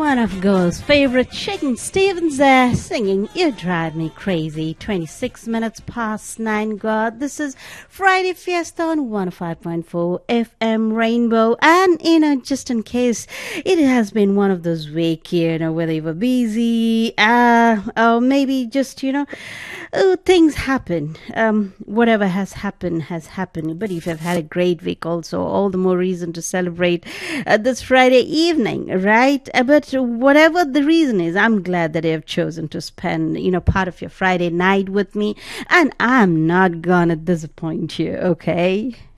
one of girls' favorite, Shakin' Stevens there, singing You Drive Me Crazy. 26 minutes past 9, God. This is Friday Fiesta on 105.4 FM Rainbow. And, just in case it has been one of those weeks, whether you were busy, or maybe just, things happen. Whatever has happened, has happened. But if you've had a great week also, all the more reason to celebrate this Friday evening, right? But whatever the reason is, I'm glad that you have chosen to spend, part of your Friday night with me. And I'm not gonna disappoint you, okay?